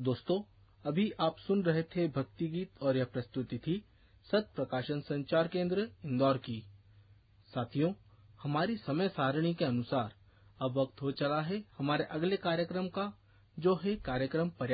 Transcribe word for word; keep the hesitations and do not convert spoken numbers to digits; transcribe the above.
दोस्तों, अभी आप सुन रहे थे भक्ति गीत और यह प्रस्तुति थी सत प्रकाशन संचार केंद्र इंदौर की। साथियों, हमारी समय सारणी के अनुसार अब वक्त हो चला है हमारे अगले कार्यक्रम का, जो है कार्यक्रम पर्यावरण।